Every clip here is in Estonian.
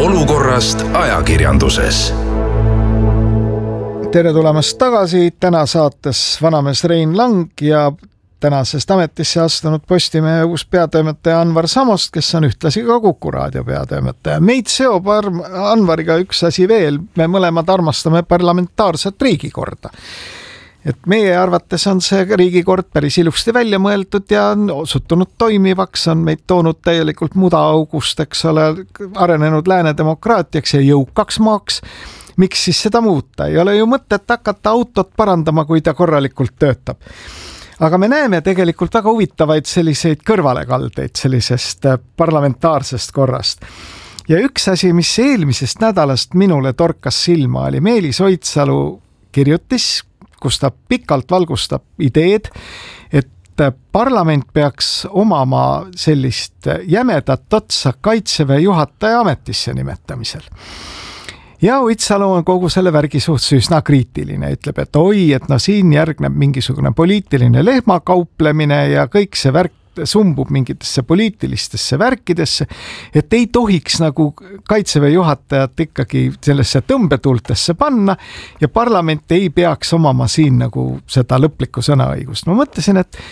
olukorrast ajakirjanduses. Tere tulemast tagasi, täna saates vanamees Rein Lang ja tänasest ametisse astunud Postimehe uus peatoimetaja Anvar Samost, kes on ühtlasi ka Kuku raadio peatoimetaja. Meid seob Anvariga üks asi veel, me mõlemad armastame parlamentaarset riigikorda. Et meie arvates on see riigikord päris ilusti välja mõeldud ja on osutunud toimivaks, on meid toonud täielikult mudaaugust, eks ole, arenenud lääne demokraatiaks ja jõukaks maaks. Miks siis seda muuta? Ei ole ju mõtet hakata autot parandama, kui ta korralikult töötab. Aga me näeme tegelikult väga huvitavaid selliseid kõrvalekaldeid sellisest parlamentaarsest korrast. Ja üks asi, mis eelmisest nädalast minule torkas silma, oli Meelis Oidsalu kirjutis, kus ta pikalt valgustab ideed, et parlament peaks omama sellist jämedat otsa Kaitseväe juhataja ametisse nimetamisel. Ja Oidsalu on kogu selle värgi suhtes üsna kriitiline, ütleb, et et siin järgneb mingisugune poliitiline lehmakauplemine ja kõik see värk sumbub mingitesse poliitilistesse värkidesse, et ei tohiks nagu Kaitseväe juhatajat ikkagi sellesse tõmbetultesse panna ja parlament ei peaks omama siin nagu seda lõplikku sõnaõigust. Ma mõtlesin, et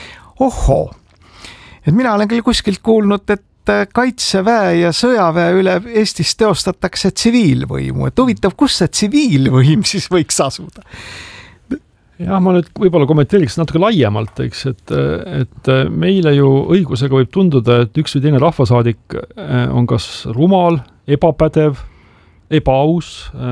et mina olen küll kuskilt kuulnud, et Kaitseväe ja sõjaväe üle Eestis teostatakse tsiviilvõimu, et huvitav, kus see tsiviilvõim siis võiks asuda? Jah, ma nüüd võib-olla kommenteeriks natuke laiemalt, eks, et meile ju õigusega võib tunduda, et üks või teine rahvasaadik on kas rumal, ebapädev, ebaaus,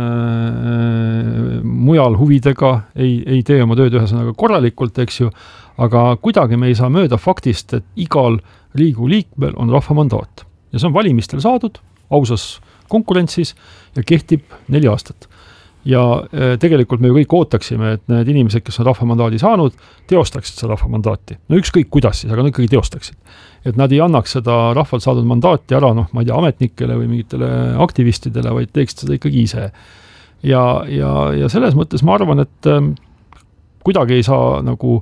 mujal huvidega, ei tee oma tööd ühesõnaga korralikult, eks ju, aga kuidagi me ei saa mööda faktist, et igal Riigikogu liikmel on rahvamandaat. Ja see on valimistel saadud, ausas konkurentsis ja kehtib 4 aastat. Ja tegelikult me ju kõik ootaksime, et need inimesed, kes on rahvamandaadi saanud, teostaksid seda rahvamandaati. No ükskõik kuidas siis, aga nad ikkagi teostaksid. Et nad ei annaks seda rahvalt saadud mandaati ära, ma ei tea, ametnikele või mingitele aktivistidele, vaid teeksid seda ikkagi ise. Ja selles mõttes ma arvan, et kuidagi ei saa nagu,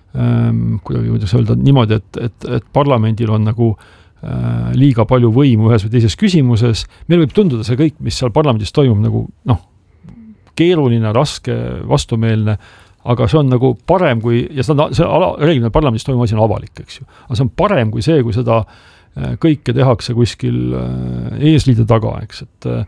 kuidagi võidaks öelda niimoodi, et parlamendil on nagu liiga palju võimu ühes või teises küsimuses. Meil võib tunduda see kõik, mis seal parlamendis toimub nagu, keeruline, raske, vastumeelne, aga see on nagu parem kui, ja see reeglina parlamendis toimub asi on avalik, eks ju. Aga see on parem kui see, kui seda kõike tehakse kuskil eesliide taga, eks,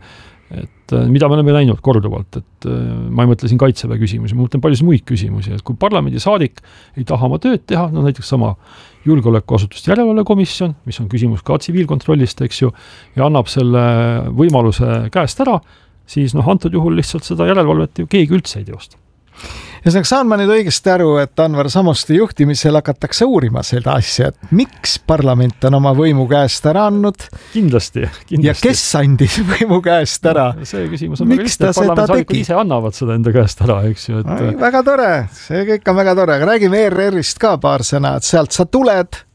et mida me oleme näinud korduvalt, et ma ei mõtle siin Kaitseväe küsimusi, ma mõtlen palju muid küsimusi, et kui parlamendi saadik ei taha oma tööd teha, näiteks sama julgeolekuasutuste järelevalvekomisjon, mis on küsimus ka tsiviilkontrollist, eks ju, ja annab selle võimaluse käest ära, siis antud juhul lihtsalt seda järelevalvet ju keegi üldse ei teosta. Ja saan ma nüüd õigesti aru, et Anvar Samosti juhtimisel hakatakse uurima seda asja, et miks parlament on oma võimu käest ära andnud? Kindlasti. Ja kes andis võimu käest ära? See küsimus on miks ta seda tegi? Ise annavad seda enda käest ära, eks ju. Väga tore, see kõik on väga tore. Räägime ERR-ist ka paar sõna, et sealt sa tuled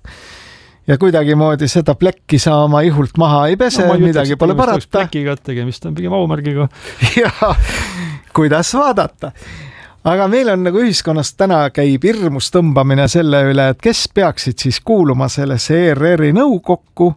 ja kuidagi moodi seda plekki sa oma ihult maha ei pese, midagi pole parata. Plekiga tegemist on pigem aumärgiga. Ja, kuidas vaadata? Aga meil on nagu ühiskonnast täna käib hirmus tõmbamine selle üle, et kes peaksid siis kuuluma sellesse ERR-i nõukokku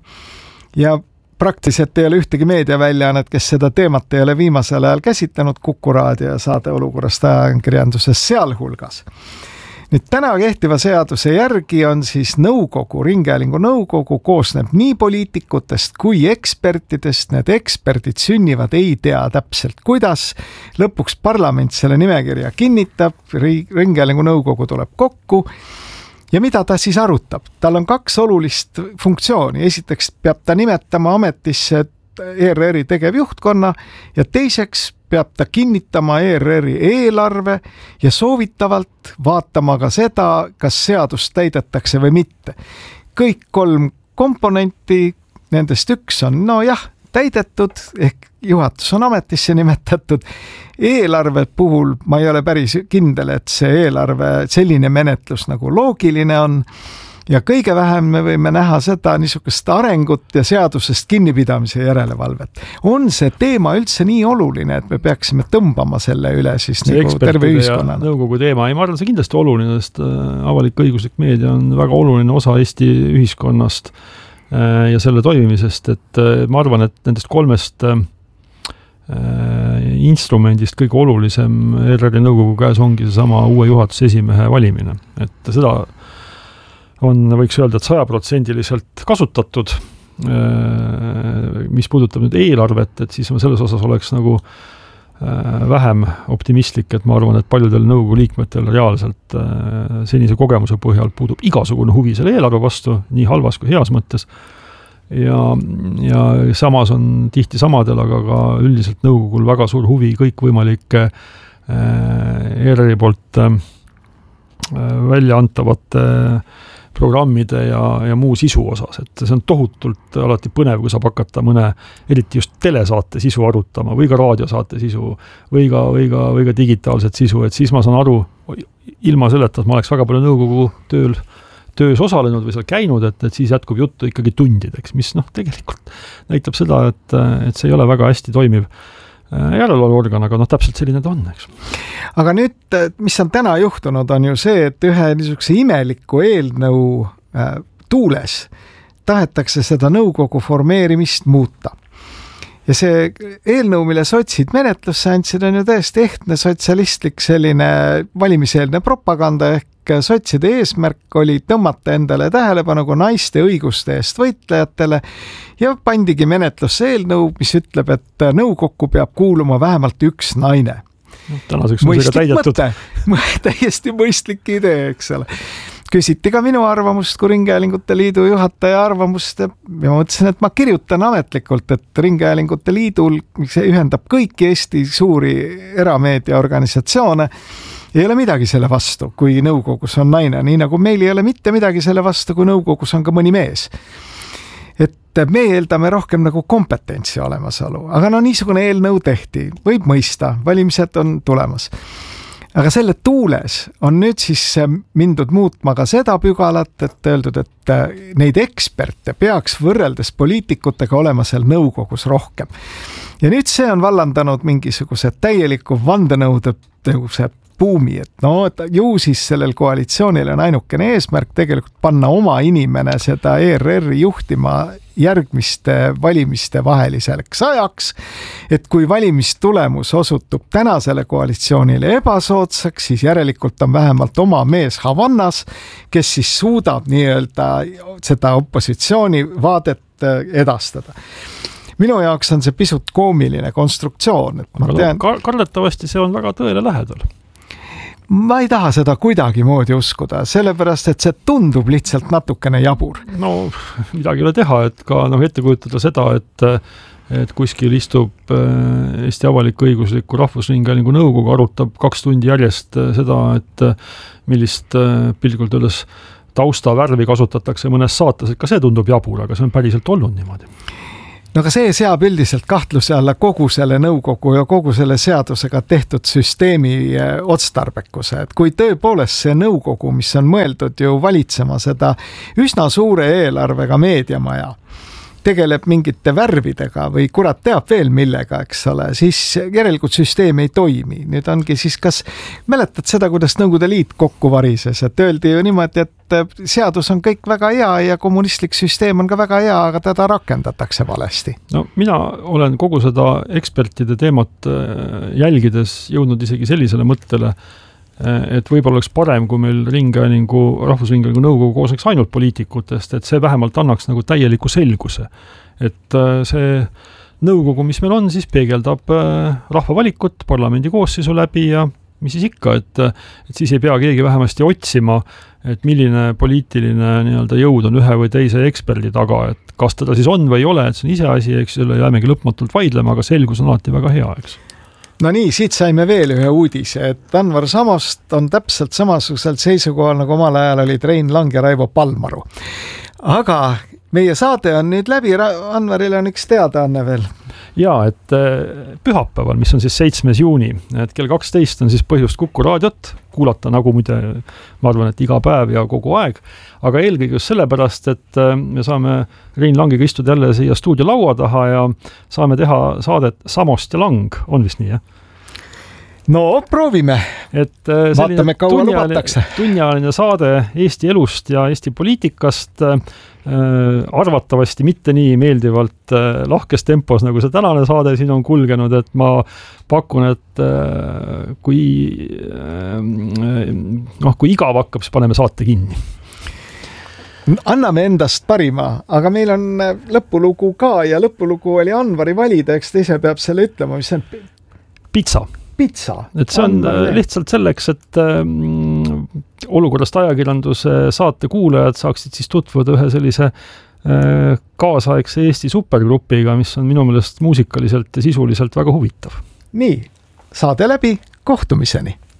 ja praktiliselt ei ole ühtegi meediaväljaannet, kes seda teemat ei ole viimasel ajal käsitlenud, Kuku raadio ja saade olukorrast ajakirjanduses sealhulgas. Nüüd täna kehtiva seaduse järgi on siis nõukogu, ringhäälingu nõukogu koosneb nii poliitikutest kui ekspertidest. Need eksperdid sünnivad ei tea täpselt kuidas. Lõpuks parlament selle nimekirja kinnitab, ringhäälingu nõukogu tuleb kokku ja mida ta siis arutab? Tal on 2 olulist funktsiooni. Esiteks peab ta nimetama ametisse ERR-i tegevjuhtkonna ja teiseks peab ta kinnitama ERR-i eelarve ja soovitavalt vaatama ka seda, kas seadust täidetakse või mitte. Kõik 3 komponenti, nendest üks on, täidetud, ehk juhatus on ametisse nimetatud. Eelarve puhul ma ei ole päris kindel, et see eelarve selline menetlus nagu loogiline on. Ja kõige vähem me võime näha seda niisugust arengut ja seadusest kinnipidamise järelevalvet. On see teema üldse nii oluline, et me peaksime tõmbama selle üle siis nagu terve ühiskonnana? Nõukogu teema, ma arvan, see kindlasti oluline, sest avalik õiguslik meedia on väga oluline osa Eesti ühiskonnast ja selle toimimisest, et ma arvan, et nendest 3 instrumendist kõige olulisem ERR-i nõukogu käes ongi seesama uue juhatuse esimehe valimine. Et seda võiks öelda, et 100% kasutatud. Mis puudutab nüüd eelarvet, et siis ma selles osas oleks nagu vähem optimistlik, et ma arvan, et paljudel nõukogu liikmetel reaalselt senise kogemuse põhjal puudub igasugune huvi selle eelarve vastu, nii halvas kui heas mõttes. Ja samas on tihti samadel, aga ka üldiselt nõukogul väga suur huvi kõikvõimalike ERR-i poolt välja antavate programmide ja muu sisu osas, et see on tohutult alati põnev, kui saab hakata mõne, eriti just telesaate sisu arutama või ka raadiosaate sisu või ka digitaalset sisu, et siis ma saan aru, ilma selleta, et ma oleks väga palju nõukogu töös osalenud või seal käinud, et siis jätkub juttu ikkagi tundideks, mis tegelikult näitab seda, et see ei ole väga hästi toimiv järelevalveorgan, aga täpselt selline ta on, eks. Aga nüüd, mis on täna juhtunud, on ju see, et ühe niisuguse imeliku eelnõu tuules tahetakse seda nõukogu formeerimist muuta. Ja see eelnõu, mille sotsid menetlusse andsid, on ju täiesti ehtne sotsialistlik selline valimiseelne propaganda, ehk sotside eesmärk oli tõmmata endale tähelepanu kui naiste õiguste eest võitlejatele ja pandigi menetlusse eelnõu, mis ütleb, et nõukokku peab kuuluma vähemalt üks naine. Tänaseks on see ka täidetud. Täiesti mõistlik idee, eks ole. Küsiti ka minu arvamust kui Ringhäälingute Liidu juhataja arvamust ja ma mõtlesin, et ma kirjutan ametlikult, et Ringhäälingute Liidul, mis ühendab kõiki Eesti suuri erameediaorganisatsioone, ei ole midagi selle vastu, kui nõukogus on naine, nii nagu meil ei ole mitte midagi selle vastu, kui nõukogus on ka mõni mees. Et me eeldame rohkem nagu kompetentsi olemasolu, aga niisugune eelnõu tehti, võib mõista, valimised on tulemas. Aga selle tuules on nüüd siis mindud muutma ka seda pügalat, et öeldud, et neid eksperte peaks võrreldes poliitikutega olema seal nõukogus rohkem. Ja nüüd see on vallandanud mingisuguse täieliku vandenõude buumi, et ju siis sellel koalitsioonil on ainukene eesmärk tegelikult panna oma inimene seda ERR-i juhtima järgmiste valimiste vaheliseks ajaks, et kui valimistulemus osutub tänasele koalitsioonile ebasoodsaks, siis järelikult on vähemalt oma mees Havannas, kes siis suudab nii-öelda seda opositsiooni vaadet edastada. Minu jaoks on see pisut koomiline konstruktsioon. Et ma tean, kardetavasti see on väga tõele lähedal. Ma ei taha seda kuidagi moodi uskuda, sellepärast, et see tundub lihtsalt natukene jabur. No, midagi ei ole teha, et ka ette kujutada seda, et kuskil istub Eesti avalik-õigusliku rahvusringhäälingu nõukogu, arutab 2 tundi järjest seda, et millist pilgult öeldes taustavärvi kasutatakse mõnes saates, et ka see tundub jabur, aga see on päriselt olnud niimoodi. No aga see seab üldiselt kahtluse alla kogu selle nõukogu ja kogu selle seadusega tehtud süsteemi otstarbekuse, et kui tõepoolest see nõukogu, mis on mõeldud ju valitsema seda üsna suure eelarvega meediamaja, tegeleb mingite värvidega või kurat teab veel millega, eks ole, siis järelikult süsteem ei toimi. Nüüd ongi siis, kas mäletad seda, kuidas Nõukogude Liit kokku varises, et öeldi ju niimoodi, et seadus on kõik väga hea ja kommunistlik süsteem on ka väga hea, aga teda rakendatakse valesti. No mina olen kogu seda ekspertide teemat jälgides jõudnud isegi sellisele mõttele, et võib-olla oleks parem, kui meil rahvusringhäälingu nõukogu koosneks ainult poliitikutest, et see vähemalt annaks nagu täieliku selguse. Et see nõukogu, mis meil on, siis peegeldab rahva valikut parlamendi koosseisu läbi ja mis siis ikka, et siis ei pea keegi vähemasti otsima, et milline poliitiline nii-öelda jõud on ühe või teise eksperdi taga, et kas teda siis on või ei ole, et see on ise asi, eks selle jäämegi lõpmatult vaidlema, aga selgus on alati väga hea, eks. No nii, siit saime veel ühe uudise, et Anvar Samost on täpselt samasugusel seisukohal, nagu omal ajal olid Rein Lang ja Raivo Palmaru. Aga meie saade on nüüd läbi, Anvaril on üks teadaanne veel. Jaa, et pühapäeval, mis on siis 7. juuni, et kell 12 on siis põhjust Kuku raadiot kuulata, nagu muide, ma arvan, et iga päev ja kogu aeg, aga eelkõige just sellepärast, et me saame Rein Langiga istuda jälle siia stuudio laua taha ja saame teha saadet Samost ja Lang, on vist nii, jah? No, proovime. Et vaatame, kaua lubatakse. Tunniajaline saade Eesti elust ja Eesti poliitikast arvatavasti mitte nii meeldivalt lahkes tempos, nagu see tänane saade siin on kulgenud, et ma pakun, et kui igav hakkab, siis paneme saate kinni. Anname endast parima, aga meil on lõpulugu ka ja lõpulugu oli Anvari valida, eks ta ise peab selle ütlema, mis on pitsa. Et see on lihtsalt selleks, et olukorrast ajakirjanduse saate kuulajad saaksid siis tutvuda ühe sellise kaasaegse Eesti supergrupiga, mis on minu meelest muusikaliselt ja sisuliselt väga huvitav. Nii, saade läbi, kohtumiseni!